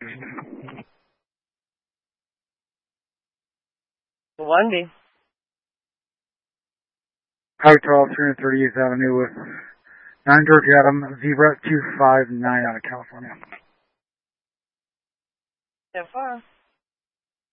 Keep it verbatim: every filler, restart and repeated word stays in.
Wendy. Hi, twelve, three thirtieth Avenue with nine George Adam, Zebra two five nine out of California. So far.